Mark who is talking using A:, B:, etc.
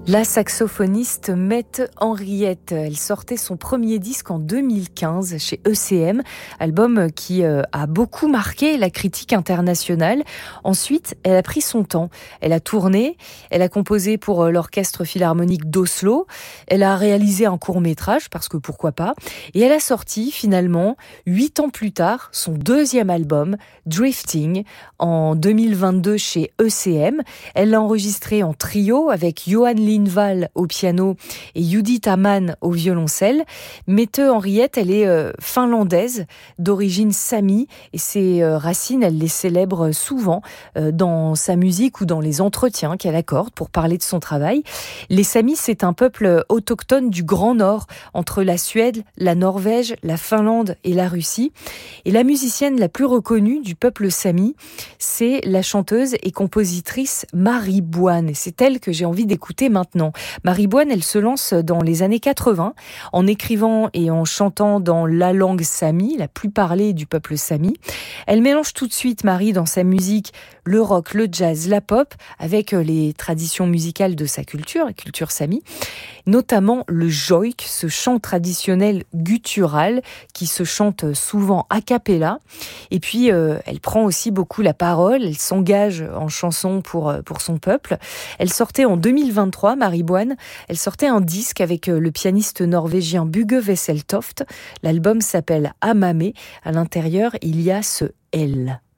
A: La saxophoniste Mette Henriette, elle sortait son premier disque en 2015 chez ECM, album qui a beaucoup marqué la critique internationale. Ensuite, elle a pris son temps. Elle a tourné, elle a composé pour l'Orchestre Philharmonique d'Oslo, elle a réalisé un court-métrage, parce que pourquoi pas, et elle a sorti finalement, 8 ans plus tard, son deuxième album, Drifting, en 2022 chez ECM. Elle l'a enregistré en trio avec Johan Lindvall au piano et Judith Hamann au violoncelle. Mette Henriette, elle est finlandaise, d'origine sami, et ses racines, elle les célèbre souvent dans sa musique ou dans les entretiens qu'elle accorde pour parler de son travail. Les Samis, c'est un peuple autochtone du Grand Nord, entre la Suède, la Norvège, la Finlande et la Russie. Et la musicienne la plus reconnue du peuple sami, c'est la chanteuse et compositrice Marie Boine. Et c'est elle que j'ai envie d'écouter maintenant. Marie Boine, elle se lance dans les années 80 en écrivant et en chantant dans la langue sami, la plus parlée du peuple sami. Elle mélange tout de suite, Marie, dans sa musique, le rock, le jazz, la pop, avec les traditions musicales de sa culture, la culture sami, notamment le joik, ce chant traditionnel guttural qui se chante souvent a cappella. Et puis, elle prend aussi beaucoup la parole, elle s'engage en chanson pour son peuple. Elle sortait en 2023, Marie Boine, elle sortait un disque avec le pianiste norvégien Bugge Wesseltoft. L'album s'appelle Amame. À l'intérieur, il y a ce L.